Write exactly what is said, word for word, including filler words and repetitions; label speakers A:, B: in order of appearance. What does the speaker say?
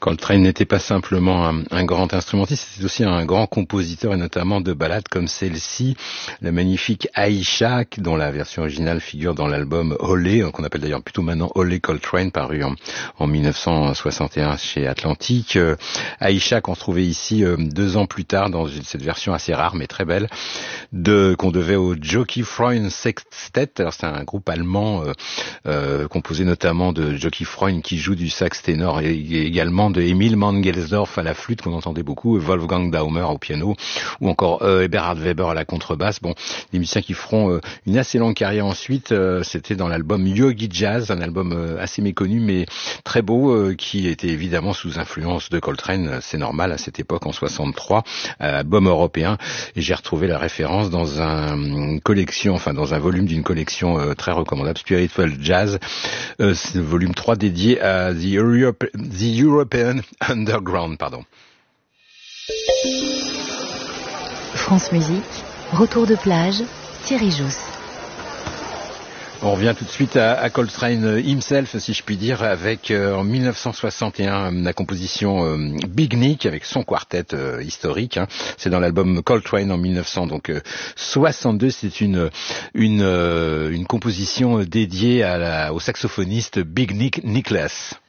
A: Coltrane n'était pas simplement un, un grand instrumentiste, c'était aussi un grand compositeur et notamment de ballades comme celle-ci, la magnifique Aïcha, dont la version originale figure dans l'album Holly, qu'on appelle d'ailleurs plutôt maintenant Holly Coltrane, paru en, en mille neuf cent soixante et un chez Atlantic. Euh, Aïcha qu'on retrouvait ici euh, deux ans plus tard dans cette version assez rare mais très belle, de qu'on devait au Jockey Freund Sextet. Alors c'est un groupe allemand euh, euh, composé notamment de Jockey Freund qui joue du sax ténor et, et également de Emil Mangelsdorff à la flûte qu'on entendait beaucoup, Wolfgang Daumer au piano ou encore euh, Eberhard Weber à la contrebasse. Bon, des musiciens qui feront euh, une assez longue carrière ensuite. Euh, c'était dans l'album Yogi Jazz, un album euh, assez méconnu mais très beau euh, qui était évidemment sous influence de Coltrane. C'est normal à cette époque en soixante-trois, euh, album européen. Et j'ai retrouvé la référence dans un, une collection, enfin dans un volume d'une collection euh, très recommandable, Spiritual Jazz, euh, c'est le volume trois dédié à The, Europe, The European Underground, pardon.
B: France Musique, retour de plage, Thierry Jousse.
A: On revient tout de suite à, à Coltrane himself, si je puis dire, avec euh, en mille neuf cent soixante et un la composition euh, Big Nick avec son quartet euh, historique. Hein. C'est dans l'album Coltrane en mille neuf cent soixante-deux. C'est une une euh, une composition dédiée à la, au saxophoniste Big Nick Nicholas.